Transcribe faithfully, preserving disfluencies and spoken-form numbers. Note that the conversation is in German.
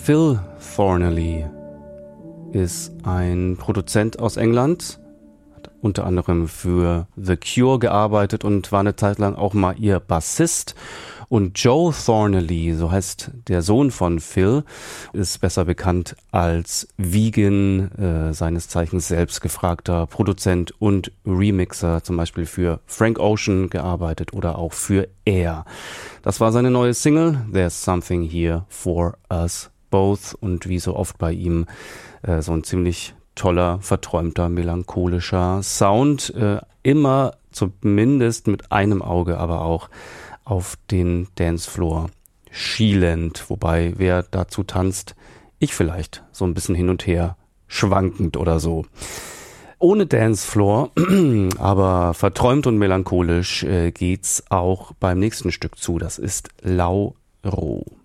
Phil Thornley ist ein Produzent aus England, hat unter anderem für The Cure gearbeitet und war eine Zeit lang auch mal ihr Bassist. Und Joe Thornley, so heißt der Sohn von Phil, ist besser bekannt als Vegan, äh, seines Zeichens selbstgefragter Produzent und Remixer, zum Beispiel für Frank Ocean gearbeitet oder auch für Air. Das war seine neue Single, There's Something Here for Us Both, und wie so oft bei ihm äh, so ein ziemlich toller, verträumter, melancholischer Sound, äh, immer zumindest mit einem Auge aber auch auf den Dancefloor schielend, wobei wer dazu tanzt, ich vielleicht so ein bisschen hin und her schwankend oder so. Ohne Dancefloor, aber verträumt und melancholisch äh, geht's auch beim nächsten Stück zu. Das ist Lauro.